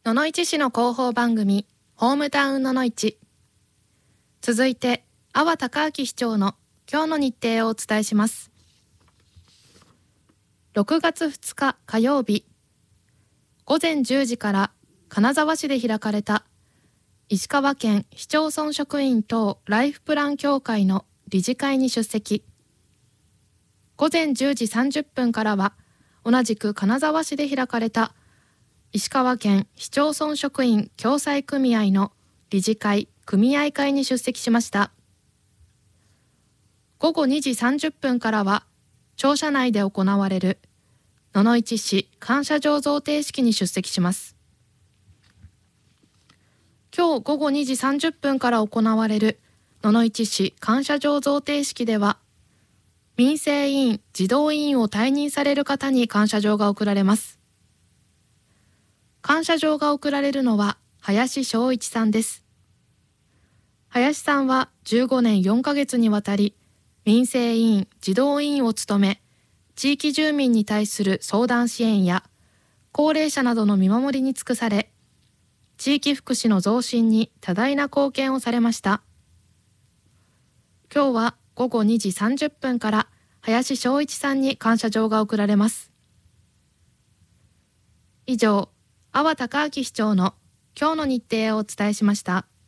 野々市市の広報番組ホームタウン野々市。続いて阿波隆明市長の今日の日程をお伝えします。6月2日火曜日、午前10時から金沢市で開かれた石川県市町村職員等ライフプラン協会の理事会に出席。午前10時30分からは同じく金沢市で開かれた石川県市町村職員共済組合の理事会・組合会に出席しました。午後2時30分からは庁舎内で行われる野々市市感謝状贈呈式に出席します。今日午後2時30分から行われる野々市市感謝状贈呈式では、民生委員・児童委員を退任される方に感謝状が贈られます。感謝状が贈られるのは林正一さんです。林さんは15年4ヶ月にわたり民生委員・児童委員を務め、地域住民に対する相談支援や高齢者などの見守りに尽くされ、地域福祉の増進に多大な貢献をされました。今日は午後2時30分から林正一さんに感謝状が贈られます。以上、阿波隆明市長の今日の日程をお伝えしました。